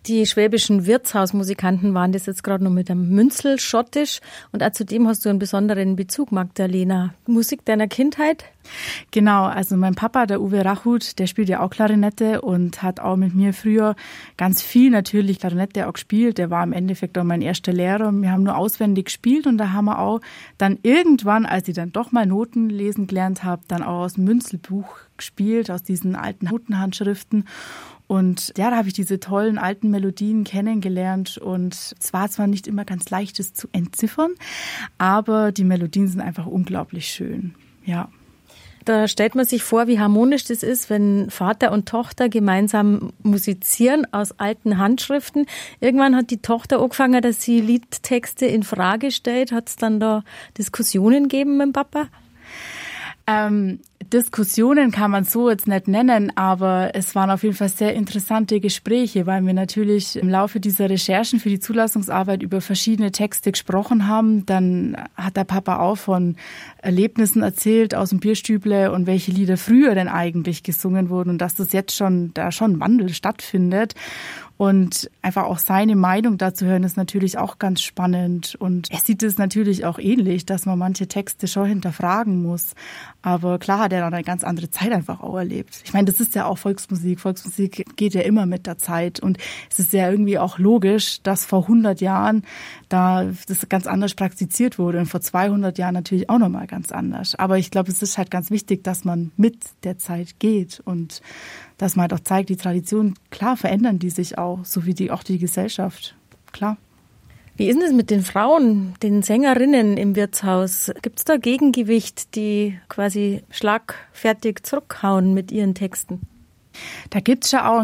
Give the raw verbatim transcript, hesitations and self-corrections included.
Die schwäbischen Wirtshausmusikanten waren das jetzt gerade noch mit dem Münzelschottisch. Und auch zudem hast du einen besonderen Bezug, Magdalena. Musik deiner Kindheit? Genau, also mein Papa, der Uwe Rachut, der spielt ja auch Klarinette und hat auch mit mir früher ganz viel natürlich Klarinette auch gespielt. Der war im Endeffekt auch mein erster Lehrer. Wir haben nur auswendig gespielt und da haben wir auch dann irgendwann, als ich dann doch mal Noten lesen gelernt habe, dann auch aus dem Münzelbuch gespielt, aus diesen alten Notenhandschriften. Und ja, da habe ich diese tollen alten Melodien kennengelernt und es war zwar nicht immer ganz leicht, es zu entziffern, aber die Melodien sind einfach unglaublich schön, ja. Da stellt man sich vor, wie harmonisch das ist, wenn Vater und Tochter gemeinsam musizieren aus alten Handschriften. Irgendwann hat die Tochter angefangen, dass sie Liedtexte in Frage stellt. Hat es dann da Diskussionen gegeben mit dem Papa? Ähm, Diskussionen kann man so jetzt nicht nennen, aber es waren auf jeden Fall sehr interessante Gespräche, weil wir natürlich im Laufe dieser Recherchen für die Zulassungsarbeit über verschiedene Texte gesprochen haben. Dann hat der Papa auch von Erlebnissen erzählt aus dem Bierstüble und welche Lieder früher denn eigentlich gesungen wurden und dass das jetzt schon, da schon ein Wandel stattfindet. Und einfach auch seine Meinung dazu hören, ist natürlich auch ganz spannend. Und er sieht es natürlich auch ähnlich, dass man manche Texte schon hinterfragen muss. Aber klar hat er dann eine ganz andere Zeit einfach auch erlebt. Ich meine, das ist ja auch Volksmusik. Volksmusik geht ja immer mit der Zeit. Und es ist ja irgendwie auch logisch, dass vor hundert Jahren da das ganz anders praktiziert wurde. Und vor zweihundert Jahren natürlich auch nochmal ganz anders. Aber ich glaube, es ist halt ganz wichtig, dass man mit der Zeit geht und dass man halt auch zeigt, die Traditionen, klar, verändern die sich auch, so wie die, auch die Gesellschaft, klar. Wie ist denn das mit den Frauen, den Sängerinnen im Wirtshaus? Gibt es da Gegengewicht, die quasi schlagfertig zurückhauen mit ihren Texten? Da gibt's schon auch